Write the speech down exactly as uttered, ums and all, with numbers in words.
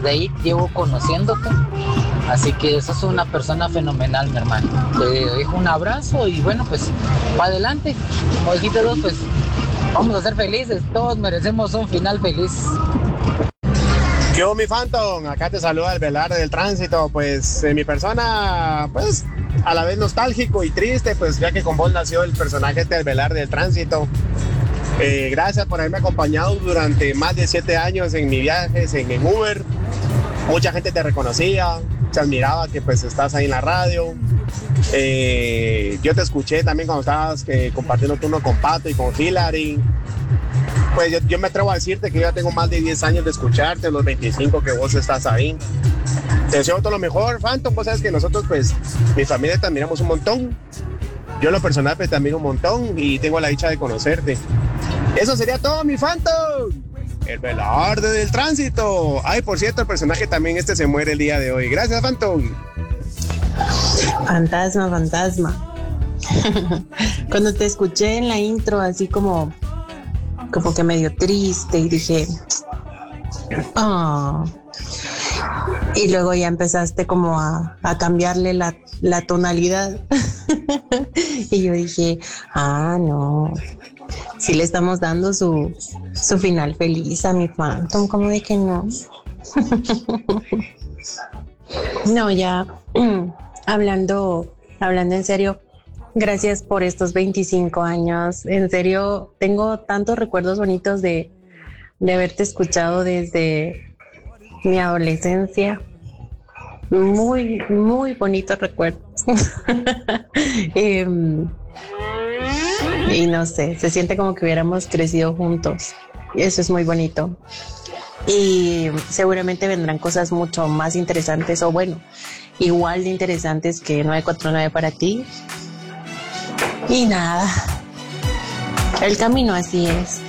desde ahí llevo conociéndote. Así que sos una persona fenomenal, mi hermano. Te dejo un abrazo y bueno, pues, para adelante. Como dijiste vos, pues, vamos a ser felices. Todos merecemos un final feliz. Yo, mi Phantom, acá te saluda el Velarde del Tránsito. Pues, en mi persona, pues, a la vez nostálgico y triste, pues, ya que con vos nació el personaje del Velarde del Tránsito. Eh, gracias por haberme acompañado durante más de siete años en mis viajes, en, en Uber. Mucha gente te reconocía, se admiraba que pues estás ahí en la radio. Eh, yo te escuché también cuando estabas eh, compartiendo turno con Pato y con Hillary. Pues yo, yo me atrevo a decirte que yo ya tengo más de diez años de escucharte, los veinticinco que vos estás ahí. Te deseo todo lo mejor, Phantom. Vos sabes que nosotros, pues, mi familia te admiramos un montón. Yo en lo personal pues te admiro un montón y tengo la dicha de conocerte. Eso sería todo, mi Phantom. El Velarde del Tránsito. Ay, por cierto, el personaje también este se muere el día de hoy. Gracias, Phantom. Fantasma, fantasma. Cuando te escuché en la intro así como, como que medio triste y dije, oh. Y luego ya empezaste como a, a cambiarle la, la tonalidad. Y yo dije, ah, no. Sí le estamos dando su, su final feliz a mi Phantom, ¿cómo de que no? No, ya hablando, hablando en serio, gracias por estos veinticinco años. En serio, tengo tantos recuerdos bonitos de, de haberte escuchado desde mi adolescencia. Muy, muy bonitos recuerdos. eh, Y no sé, se siente como que hubiéramos crecido juntos. Eso es muy bonito. Y seguramente vendrán cosas mucho más interesantes o bueno, igual de interesantes que nueve cuatro nueve para ti. Y nada, el camino así es.